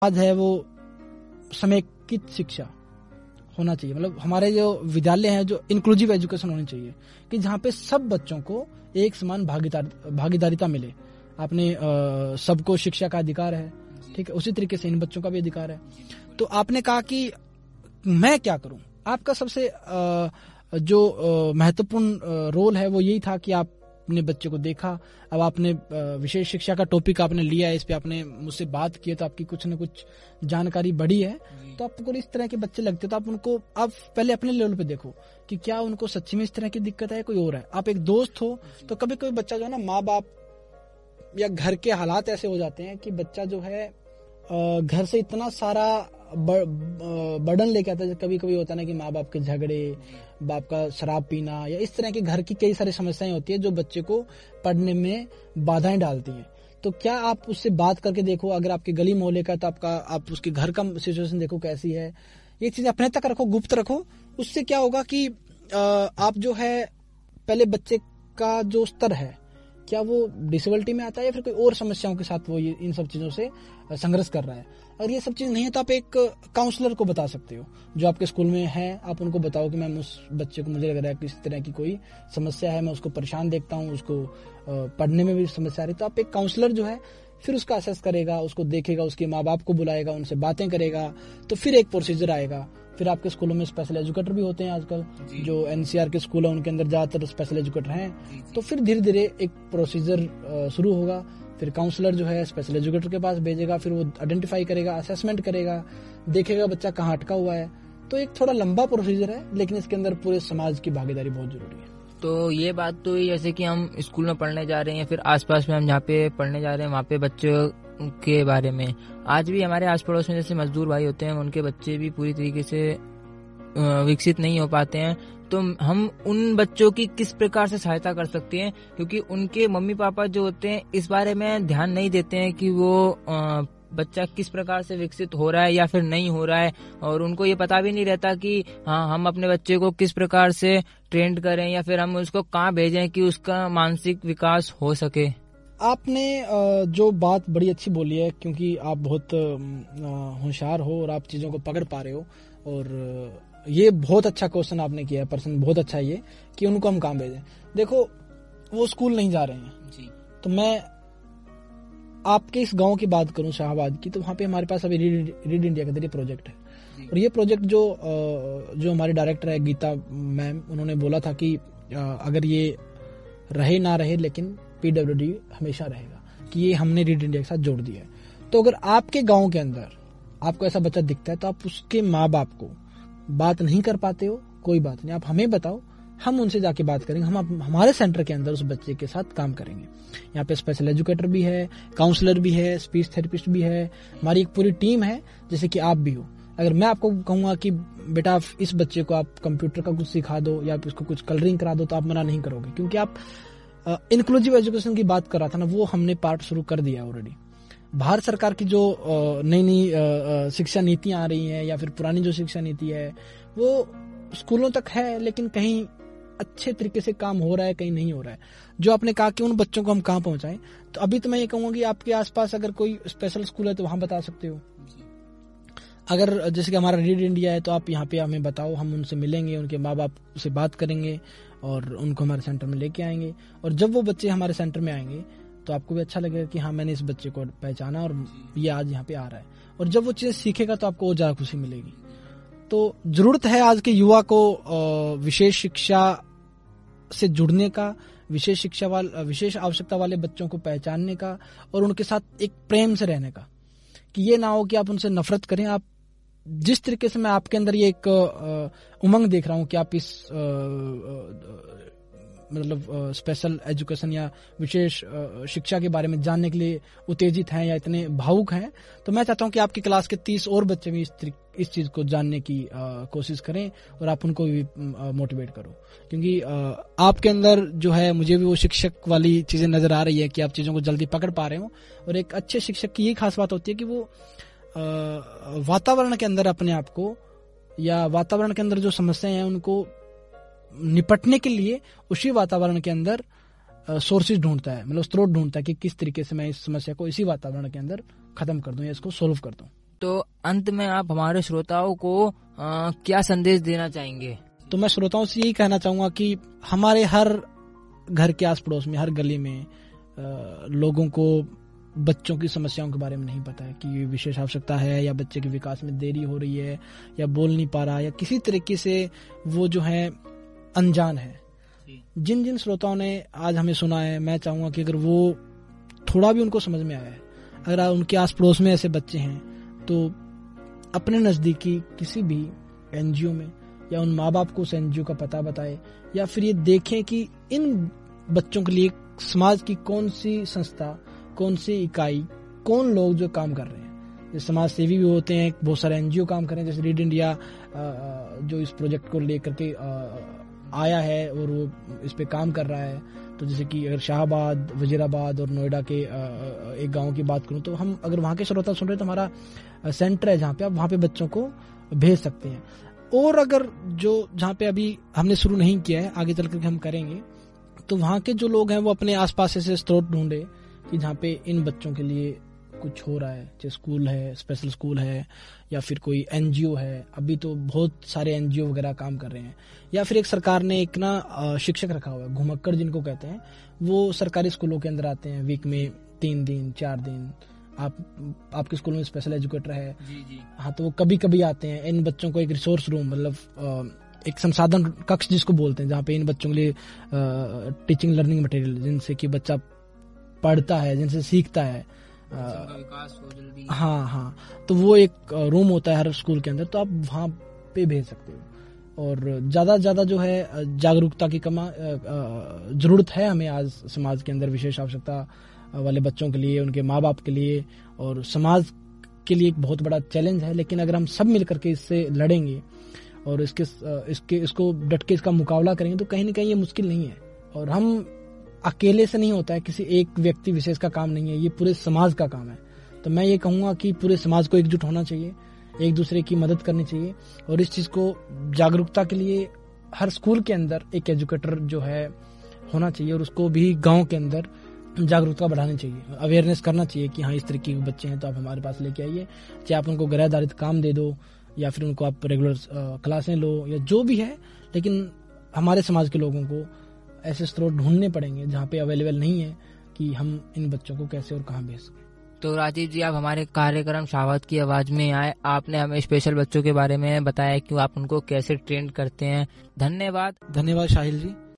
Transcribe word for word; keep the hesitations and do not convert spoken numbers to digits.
आज है वो समेकित शिक्षा होना चाहिए। मतलब हमारे जो विद्यालय हैं जो इंक्लूसिव एजुकेशन होनी चाहिए कि जहाँ पे सब बच्चों को एक समान भागीदार भागीदारिता मिले। आपने सबको शिक्षा का अधिकार है, ठीक है, उसी तरीके से इन बच्चों का भी अधिकार है। तो आपने कहा कि मैं क्या करूं, आपका सबसे आ, जो महत्वपूर्ण रोल है वो यही था कि आप अपने बच्चे को देखा। अब आपने विशेष शिक्षा का टॉपिक आपने लिया है, इस पे आपने मुझसे बात की है, तो आपकी कुछ न कुछ जानकारी बढ़ी है। तो आपको इस तरह के बच्चे लगते तो आप उनको आप पहले अपने लेवल पे देखो कि क्या उनको सच्ची में इस तरह की दिक्कत है, कोई और है। आप एक दोस्त हो तो कभी कभी बच्चा जो है ना, माँ बाप या घर के हालात ऐसे हो जाते हैं कि बच्चा जो है घर से इतना सारा बर्डन लेके आता है। कभी कभी होता है ना कि माँ बाप के झगड़े, बाप का शराब पीना या इस तरह के घर की कई सारी समस्याएं होती है जो बच्चे को पढ़ने में बाधाएं डालती हैं। तो क्या आप उससे बात करके देखो, अगर आपके गली मोहल्ले का तो आपका आप उसके घर का सिचुएशन देखो कैसी है। ये चीज अपने तक रखो, गुप्त रखो। उससे क्या होगा कि आप जो है पहले बच्चे का जो स्तर है, क्या वो डिसेबिलिटी में आता है या फिर कोई और समस्याओं के साथ वो ये इन सब चीजों से संघर्ष कर रहा है। अगर ये सब चीज नहीं है तो आप एक काउंसलर को बता सकते हो जो आपके स्कूल में है। आप उनको बताओ कि मैम उस बच्चे को मुझे लग रहा है कि इस तरह की कोई समस्या है, मैं उसको परेशान देखता हूँ, उसको पढ़ने में भी समस्या आ रही। तो आप एक काउंसलर जो है फिर उसका असेस करेगा, उसको देखेगा, उसके माँ बाप को बुलाएगा, उनसे बातें करेगा, तो फिर एक प्रोसीजर आएगा। फिर आपके स्कूलों में स्पेशल एजुकेटर भी होते हैं आजकल, जो एनसीआर के स्कूल है उनके अंदर ज्यादातर स्पेशल एजुकेटर हैं। तो फिर धीरे धीरे एक प्रोसीजर शुरू होगा। फिर काउंसलर जो है स्पेशल एजुकेटर के पास भेजेगा, फिर वो आइडेंटिफाई करेगा, असेसमेंट करेगा, देखेगा बच्चा कहाँ अटका हुआ है। तो एक थोड़ा लंबा प्रोसीजर है, लेकिन इसके अंदर पूरे समाज की भागीदारी बहुत जरूरी है। तो ये बात तो जैसे कि हम स्कूल में पढ़ने जा रहे हैं, फिर आसपास में हम जहाँ पे पढ़ने जा रहे हैं वहाँ पे बच्चों के बारे में, आज भी हमारे आस पड़ोस में जैसे मजदूर भाई होते हैं, उनके बच्चे भी पूरी तरीके से विकसित नहीं हो पाते हैं। तो हम उन बच्चों की किस प्रकार से सहायता कर सकते हैं, क्योंकि उनके मम्मी पापा जो होते हैं इस बारे में ध्यान नहीं देते हैं कि वो बच्चा किस प्रकार से विकसित हो रहा है या फिर नहीं हो रहा है, और उनको ये पता भी नहीं रहता कि हाँ हम अपने बच्चे को किस प्रकार से ट्रेंड करें या फिर हम उसको कहाँ भेजें कि उसका मानसिक विकास हो सके। आपने जो बात बड़ी अच्छी बोली है, क्योंकि आप बहुत होशियार हो और आप चीजों को पकड़ पा रहे हो, और ये बहुत अच्छा क्वेश्चन आपने किया है, पर्सन बहुत अच्छा है ये कि उनको हम कहाँ भेजें। देखो वो स्कूल नहीं जा रहे हैं जी, तो मैं आपके इस गांव की बात करूं शाहबाद की, तो वहाँ पे हमारे पास अभी रीड, रीड इंडिया का प्रोजेक्ट है। और ये प्रोजेक्ट जो जो हमारे डायरेक्टर है गीता मैम, उन्होंने बोला था कि अगर ये रहे ना रहे लेकिन पीडब्ल्यूडी हमेशा रहेगा, कि ये हमने रीड इंडिया के साथ जोड़ दिया है। तो अगर आपके गाँव के अंदर आपको ऐसा बच्चा दिखता है तो आप उसके माँ बाप को बात नहीं कर पाते हो, कोई बात नहीं, आप हमें बताओ, हम उनसे जाके बात करेंगे। हम हमारे सेंटर के अंदर उस बच्चे के साथ काम करेंगे। यहाँ पे स्पेशल एजुकेटर भी है, काउंसलर भी है, स्पीच थेरेपिस्ट भी है, हमारी एक पूरी टीम है, जैसे कि आप भी हो। अगर मैं आपको कहूंगा कि बेटा इस बच्चे को आप कंप्यूटर का कुछ सिखा दो या इसको कुछ कलरिंग करा दो, तो आप मना नहीं करोगे, क्योंकि आप इंक्लूसिव एजुकेशन की बात कर रहा था ना, वो हमने पार्ट शुरू कर दिया ऑलरेडी। भारत सरकार की जो नई नई शिक्षा नीतियां आ रही हैं या फिर पुरानी जो शिक्षा नीति है वो स्कूलों तक है, लेकिन कहीं अच्छे तरीके से काम हो रहा है, कहीं नहीं हो रहा है। जो आपने कहा कि उन बच्चों को हम कहाँ पहुंचाएं, तो अभी तो मैं ये कहूंगा कि आपके आसपास अगर कोई स्पेशल स्कूल है तो वहां बता सकते हो। अगर जैसे कि हमारा रीड इंडिया है तो आप यहाँ पे हमें बताओ, हम उनसे मिलेंगे, उनके माँ बाप से बात करेंगे और उनको हमारे सेंटर में लेके आएंगे। और जब वो बच्चे हमारे सेंटर में आएंगे तो आपको भी अच्छा लगेगा कि हाँ मैंने इस बच्चे को पहचाना और ये आज यहाँ पे आ रहा है। और जब वो चीजें सीखेगा तो आपको और ज्यादा खुशी मिलेगी। तो जरूरत है आज के युवा को विशेष शिक्षा से जुड़ने का, विशेष शिक्षा वाले विशेष आवश्यकता वाले बच्चों को पहचानने का और उनके साथ एक प्रेम से रहने का, कि ये ना हो कि आप उनसे नफरत करें। आप जिस तरीके से मैं आपके अंदर ये एक उमंग देख रहा हूँ कि आप इस मतलब स्पेशल एजुकेशन या विशेष शिक्षा के बारे में जानने के लिए उत्तेजित हैं या इतने भावुक हैं, तो मैं चाहता हूं कि आपकी क्लास के तीस और बच्चे भी इस इस चीज को जानने की आ, कोशिश करें और आप उनको भी मोटिवेट करो, क्योंकि आ, आपके अंदर जो है मुझे भी वो शिक्षक वाली चीजें नजर आ रही है कि आप चीजों को जल्दी पकड़ पा रहे हो। और एक अच्छे शिक्षक की ये खास बात होती है कि वो वातावरण के अंदर अपने आप को या वातावरण के अंदर जो समस्याएं हैं उनको निपटने के लिए उसी वातावरण के अंदर सोर्सेज ढूंढता है, मतलब स्रोत ढूंढता है कि किस तरीके से मैं इस समस्या को इसी वातावरण के अंदर खत्म कर दूं या इसको सोल्व कर दूं। तो अंत में आप हमारे श्रोताओं को आ, क्या संदेश देना चाहेंगे? तो मैं श्रोताओं से यही कहना चाहूंगा कि हमारे हर घर के आस पड़ोस में, हर गली में आ, लोगों को बच्चों की समस्याओं के बारे में नहीं पता है कि ये विशेष आवश्यकता है या बच्चे के विकास में देरी हो रही है या बोल नहीं पा रहा या किसी तरीके से वो जो है अनजान है। जिन जिन श्रोताओं ने आज हमें सुना है, मैं चाहूंगा कि अगर वो थोड़ा भी उनको समझ में आया है, अगर उनके आस पड़ोस में ऐसे बच्चे हैं तो अपने नजदीकी किसी भी एनजीओ में या उन माँ बाप को उस एनजीओ का पता बताए, या फिर ये देखें कि इन बच्चों के लिए समाज की कौन सी संस्था, कौन सी इकाई, कौन लोग जो काम कर रहे हैं। जैसे समाज सेवी भी होते हैं, बहुत सारे एनजीओ काम कर रहे हैं, जैसे रीड इंडिया जो इस प्रोजेक्ट को लेकर के आया है और वो इस पे काम कर रहा है। तो जैसे कि अगर शाहबाद, वजीराबाद और नोएडा के एक गांव की बात करूं तो हम अगर वहां के श्रोता सुन रहे हैं तो हमारा सेंटर है जहां पे आप वहां पे बच्चों को भेज सकते हैं। और अगर जो जहां पे अभी हमने शुरू नहीं किया है, आगे चल करके हम करेंगे, तो वहां के जो लोग हैं वो अपने आसपास ऐसे स्रोत ढूंढे कि जहाँ पे इन बच्चों के लिए कुछ हो रहा है, चाहे स्कूल है, स्पेशल स्कूल है या फिर कोई एनजीओ है। अभी तो बहुत सारे एनजीओ वगैरह काम कर रहे हैं। या फिर एक सरकार ने एक ना शिक्षक रखा हुआ है, घुमक्कड़ जिनको कहते हैं, वो सरकारी स्कूलों के अंदर आते हैं वीक में तीन दिन चार दिन। आप आपके स्कूल में स्पेशल एजुकेटर है जी जी हाँ, तो वो कभी कभी आते हैं। इन बच्चों को एक रिसोर्स रूम, मतलब एक संसाधन कक्ष जिसको बोलते हैं, जहाँ पे इन बच्चों के लिए टीचिंग लर्निंग मटेरियल, जिनसे कि बच्चा पढ़ता है, जिनसे सीखता है, विकास हो जल्दी। हाँ हाँ तो वो एक रूम होता है हर स्कूल के अंदर, तो आप वहाँ पे भेज सकते हो। और ज्यादा ज्यादा जो है जागरूकता की कमा जरूरत है हमें आज समाज के अंदर, विशेष आवश्यकता वाले बच्चों के लिए, उनके माँ बाप के लिए, और समाज के लिए एक बहुत बड़ा चैलेंज है। लेकिन अगर हम सब मिल करके इससे लड़ेंगे और इसके इसके इसको डट के इसका मुकाबला करेंगे तो कहीं ना कहीं ये मुश्किल नहीं है। और हम अकेले से नहीं होता है, किसी एक व्यक्ति विशेष का काम नहीं है, ये पूरे समाज का काम है। तो मैं ये कहूंगा कि पूरे समाज को एकजुट होना चाहिए, एक दूसरे की मदद करनी चाहिए, और इस चीज को जागरूकता के लिए हर स्कूल के अंदर एक एजुकेटर जो है होना चाहिए, और उसको भी गांव के अंदर जागरूकता बढ़ानी चाहिए, अवेयरनेस करना चाहिए कि हाँ इस तरीके के बच्चे हैं तो आप हमारे पास लेके आइए। चाहे आप उनको गैर आधारित काम दे दो या फिर उनको आप रेगुलर क्लासें लो या जो भी है, लेकिन हमारे समाज के लोगों को ऐसे स्रोत ढूंढने पड़ेंगे जहाँ पे अवेलेबल नहीं है कि हम इन बच्चों को कैसे और कहाँ भेज सकें। तो राजीव जी, आप हमारे कार्यक्रम शाहबाद की आवाज में आए, आपने हमें स्पेशल बच्चों के बारे में बताया कि आप उनको कैसे ट्रेन करते हैं। धन्यवाद। धन्यवाद शाहिल जी।